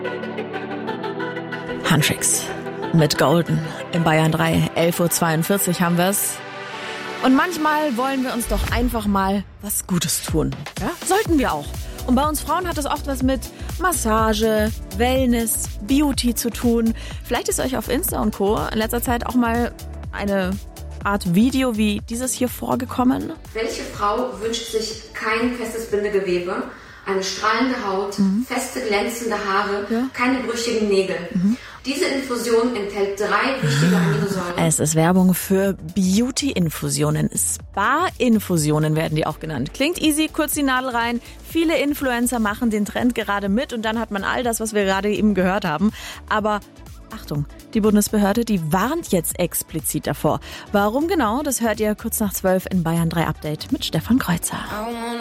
Huntrix mit Golden im Bayern 3. 11.42 Uhr haben wir's. Und manchmal wollen wir uns doch einfach mal was Gutes tun. Ja? Sollten wir auch. Und bei uns Frauen hat das oft was mit Massage, Wellness, Beauty zu tun. Vielleicht ist euch auf Insta und Co. in letzter Zeit auch mal eine Art Video wie dieses hier vorgekommen. Welche Frau wünscht sich kein festes Bindegewebe, eine strahlende Haut, feste glänzende Haare, keine brüchigen Nägel? Diese Infusion enthält 3 wichtige Aminosäuren. Es ist Werbung für Beauty-Infusionen. Spa-Infusionen werden die auch genannt. Klingt easy, kurz die Nadel rein. Viele Influencer machen den Trend gerade mit und dann hat man all das, was wir gerade eben gehört haben. Aber Achtung, die Bundesbehörde, die warnt jetzt explizit davor. Warum genau, das hört ihr kurz nach 12 in Bayern 3 Update mit Stefan Kreuzer.